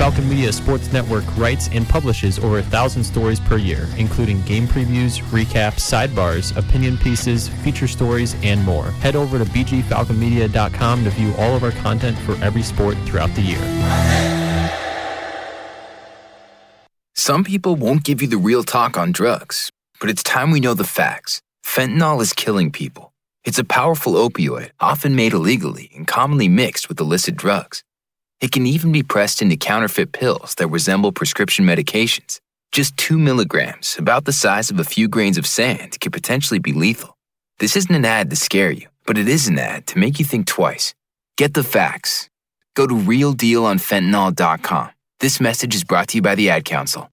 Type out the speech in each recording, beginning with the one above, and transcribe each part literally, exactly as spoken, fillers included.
Falcon Media Sports Network writes and publishes over a thousand stories per year, including game previews, recaps, sidebars, opinion pieces, feature stories, and more. Head over to b g falcon media dot com to view all of our content for every sport throughout the year. Some people won't give you the real talk on drugs, but it's time we know the facts. Fentanyl is killing people. It's a powerful opioid, often made illegally and commonly mixed with illicit drugs. It can even be pressed into counterfeit pills that resemble prescription medications. Just two milligrams, about the size of a few grains of sand, could potentially be lethal. This isn't an ad to scare you, but it is an ad to make you think twice. Get the facts. Go to real deal on fentanyl dot com. This message is brought to you by the Ad Council.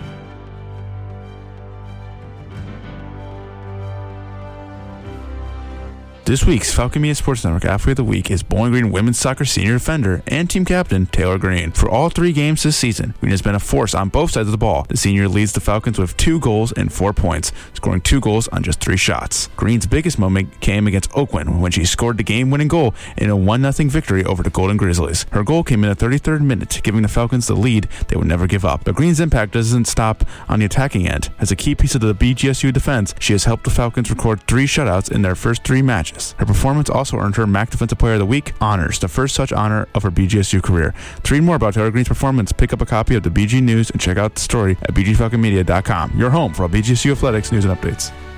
This week's Falcon Media Sports Network Athlete of the Week is Bowling Green women's soccer senior defender and team captain Taylor Green. For all three games this season, Green has been a force on both sides of the ball. The senior leads the Falcons with two goals and four points, scoring two goals on just three shots. Green's biggest moment came against Oakland when she scored the game-winning goal in a one nothing victory over the Golden Grizzlies. Her goal came in the thirty-third minute, giving the Falcons the lead they would never give up. But Green's impact doesn't stop on the attacking end. As a key piece of the B G S U defense, she has helped the Falcons record three shutouts in their first three matches. Her performance also earned her M A C Defensive Player of the Week honors, the first such honor of her B G S U career. To read more about Taylor Green's performance, pick up a copy of the B G News and check out the story at b g falcon media dot com, your home for all B G S U athletics news and updates.